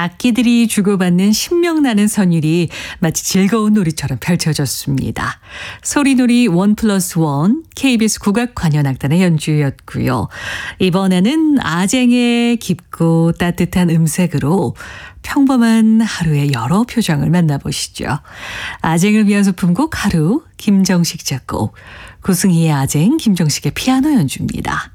악기들이 주고받는 신명나는 선율이 마치 즐거운 놀이처럼 펼쳐졌습니다. 소리놀이 1+1 KBS 국악관현악단의 연주였고요. 이번에는 아쟁의 깊고 따뜻한 음색으로 평범한 하루의 여러 표정을 만나보시죠. 아쟁을 위한 소품곡 하루, 김정식 작곡, 구승희의 아쟁, 김정식의 피아노 연주입니다.